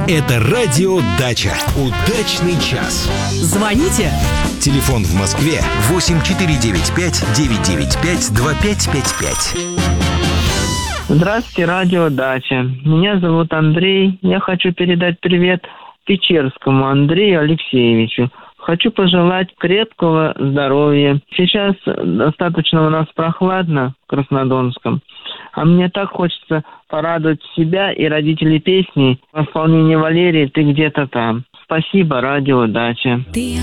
Это радио «Дача». Удачный час. Звоните. Телефон в Москве 8495-995-2555. Здравствуйте, радио «Дача». Меня зовут Андрей. Я хочу передать привет Печерскому Андрею Алексеевичу. Хочу пожелать крепкого здоровья. Сейчас достаточно у нас прохладно в Краснодонском. А мне так хочется порадовать себя и родителей песней в исполнении Валерии «Ты где-то там». Спасибо, радио «Дача».